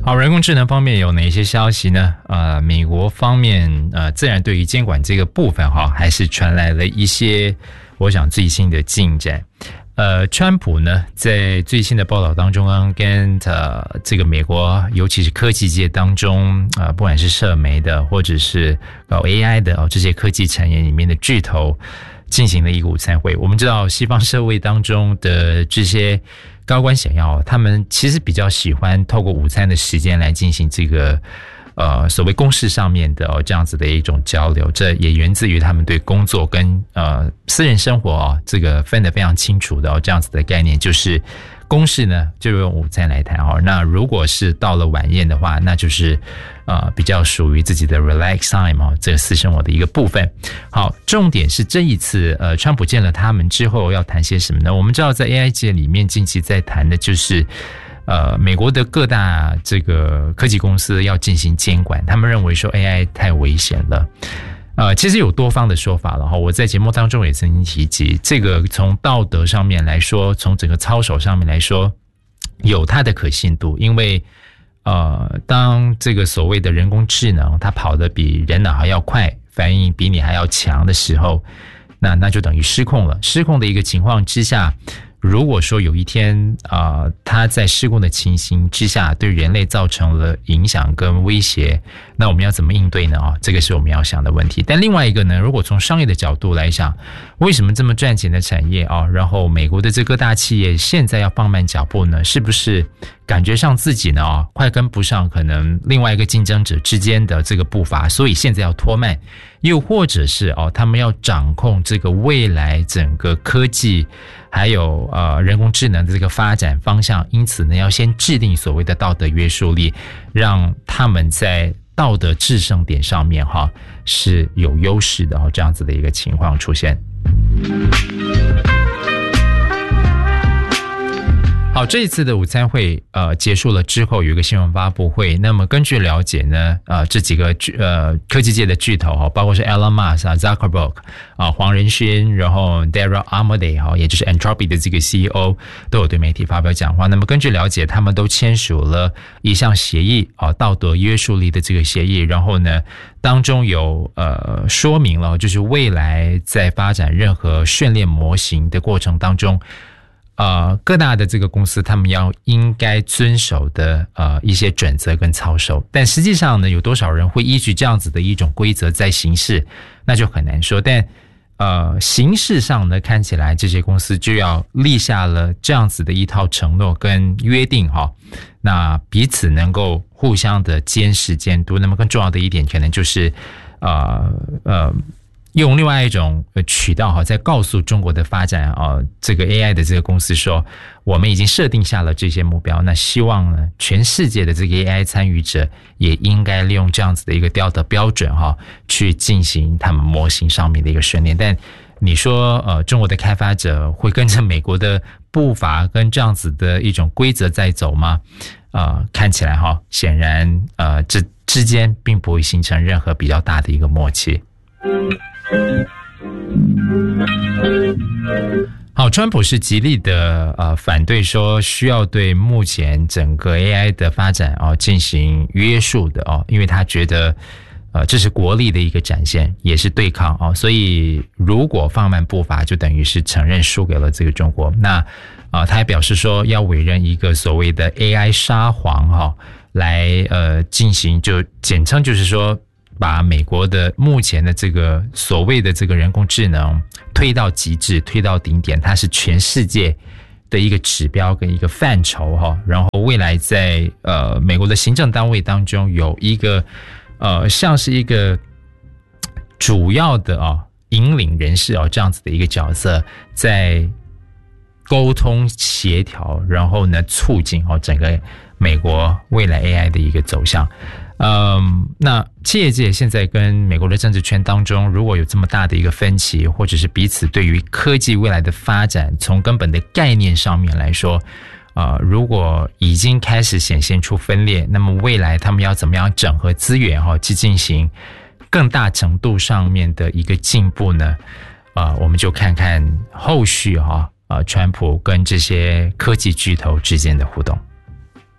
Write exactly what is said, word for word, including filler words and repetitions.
好，人工智能方面有哪些消息呢？呃，美国方面呃，自然对于监管这个部分哈，还是传来了一些我想最新的进展。呃，川普呢，在最新的报道当中，跟呃这个美国，尤其是科技界当中啊、呃，不管是社媒的，或者是搞 A I 的哦，这些科技产业里面的巨头，进行了一个午餐会。我们知道，西方社会当中的这些高官显要，他们其实比较喜欢透过午餐的时间来进行这个。呃，所谓公事上面的哦，这样子的一种交流，这也源自于他们对工作跟呃私人生活哦，这个分得非常清楚的哦，这样子的概念就是公事呢就用午餐来谈哦。那如果是到了晚宴的话，那就是呃比较属于自己的 relax time 哦，这个私生活的一个部分。好，重点是这一次呃，川普见了他们之后要谈些什么呢？我们知道在 A I 界里面近期在谈的就是。呃，美国的各大这个科技公司要进行监管，他们认为说 A I 太危险了。呃，其实有多方的说法了哈。我在节目当中也曾经提及，这个从道德上面来说，从整个操守上面来说，有它的可信度，因为呃，当这个所谓的人工智能它跑得比人脑还要快，反应比你还要强的时候，那那就等于失控了。失控的一个情况之下。如果说有一天啊、呃，它在失控的情形之下对人类造成了影响跟威胁，那我们要怎么应对呢？啊、哦，这个是我们要想的问题。但另外一个呢，如果从商业的角度来想，为什么这么赚钱的产业啊、哦，然后美国的这各大企业现在要放慢脚步呢？是不是感觉上自己呢啊、哦，快跟不上可能另外一个竞争者之间的这个步伐，所以现在要拖慢？又或者是哦，他们要掌控这个未来整个科技。还有呃人工智能的这个发展方向，因此呢，要先制定所谓的道德约束力，让他们在道德制胜点上面哈是有优势的哈，这样子的一个情况出现。好，这一次的午餐会呃结束了之后，有一个新闻发布会。那么根据了解呢，呃这几个呃科技界的巨头哈，包括是 Elon Musk 啊、Zuckerberg 啊、黄仁勋，然后 Dara Amodei 哈，也就是 Entropy 的这个 C E O 都有对媒体发表讲话。那么根据了解，他们都签署了一项协议啊，道德约束力的这个协议。然后呢，当中有呃说明了，就是未来在发展任何训练模型的过程当中。呃，各大的这个公司，他们要应该遵守的呃一些准则跟操守，但实际上呢，有多少人会依据这样子的一种规则在行事，那就很难说。但呃，形式上呢，看起来这些公司就要立下了这样子的一套承诺跟约定哈，那彼此能够互相的监视监督。那么更重要的一点，可能就是呃呃。用另外一种渠道哈，在告诉中国的发展啊，这个 A I 的这个公司说，我们已经设定下了这些目标，那希望呢，全世界的这个 A I 参与者也应该利用这样子的一个道德标准哈，去进行他们模型上面的一个训练。但你说呃，中国的开发者会跟着美国的步伐跟这样子的一种规则在走吗？呃，看起来哈，显然呃，这之间并不会形成任何比较大的一个默契。好，川普是极力的呃反对说需要对目前整个 A I 的发展哦进行约束的哦，因为他觉得呃这是国力的一个展现，也是对抗哦，所以如果放慢步伐，就等于是承认输给了这个中国。那啊、呃，他还表示说要委任一个所谓的 A I 沙皇哈、哦，来呃进行，就简称就是说。把美国的目前的这个所谓的这个人工智能推到极致，推到顶点，它是全世界的一个指标跟一个范畴哈。然后未来在呃美国的行政单位当中有一个呃像是一个主要的啊引领人士啊这样子的一个角色，在沟通协调，然后呢促进哦整个美国未来 A I 的一个走向。嗯，那企业界现在跟美国的政治圈当中，如果有这么大的一个分歧，或者是彼此对于科技未来的发展，从根本的概念上面来说，呃，如果已经开始显现出分裂，那么未来他们要怎么样整合资源哈，去进行更大程度上面的一个进步呢？呃，我们就看看后续哈，呃，川普跟这些科技巨头之间的互动。